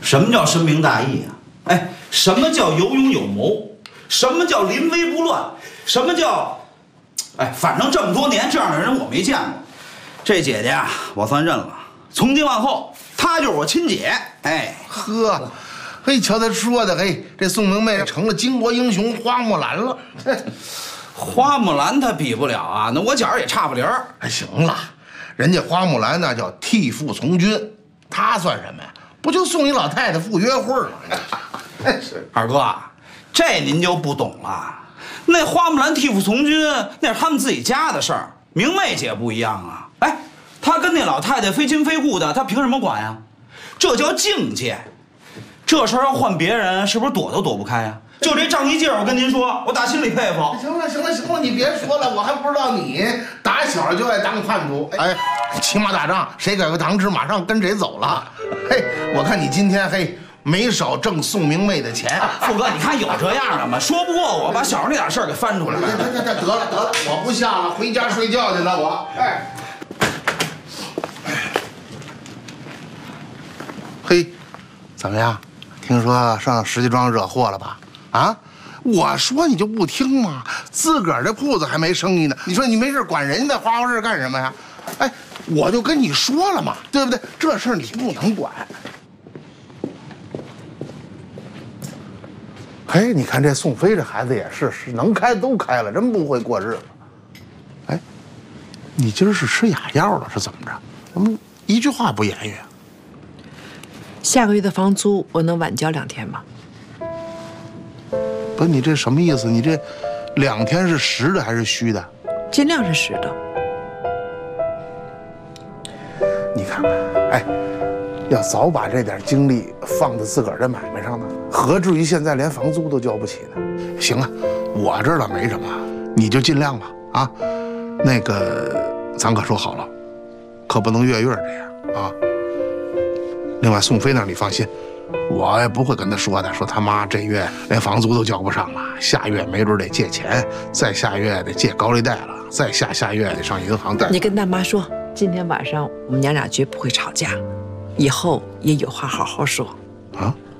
什么叫深明大义啊？哎，什么叫有勇有谋？什么叫临危不乱？什么叫……哎，反正这么多年这样的人我没见过。这姐姐啊，我算认了。从今往后，她就是我亲姐。哎， 呵，嘿，瞧他说的，嘿，这宋明媚成了巾帼英雄花木兰了。 花木兰她比不了啊，那我觉着也差不离儿。 哎，行了，人家花木兰那叫替父从军，她算什么呀？不就送一老太太赴约会吗？ 二哥，这您就不懂了。那花木兰替父从军，那是他们自己家的事儿。明媚姐不一样啊，哎，她跟那老太太非亲非故的，她凭什么管呀？这叫境界。这事儿要换别人，是不是躲都躲不开呀？就这仗义劲儿，我跟您说，我打心里佩服。 行了，行了，行了，你别说了，我还不知道你打小就爱当叛徒。哎，骑马打仗，谁改个堂吃，马上跟谁走了。嘿，我看你今天嘿没少挣宋明媚的钱。 富哥，你看有这样的吗？说不过我，把小时候那点事儿给翻出来了。 得了，我不下了，回家睡觉去了。我哎，嘿，怎么样？听说上石家庄惹祸了吧？啊，我说你就不听吗？自个儿这铺子还没生意呢，你说你没事管人家的花花事干什么呀？哎，我就跟你说了嘛，对不对？这事儿你不能管。嘿，你看这宋飞这孩子也是能开都开了，真不会过日子。哎，你今儿是吃哑药了是怎么着？怎么一句话不言语啊？ 下个月的房租我能晚交2天吗？ 不是你这什么意思？你这2天是实的还是虚的？ 尽量是实的。 你看看，哎，要早把这点精力放在自个儿这买卖上呢，何至于现在连房租都交不起呢？行啊，我这倒没什么，你就尽量吧啊。那个，咱可说好了，可不能月月这样啊。另外，宋飞那儿你放心，我也不会跟他说的，说他妈这月连房租都交不上了，下月没准得借钱，再下月得借高利贷了，再下月得上银行贷。 你跟大妈说，今天晚上我们娘俩绝不会吵架，以后也有话好好说。 啊？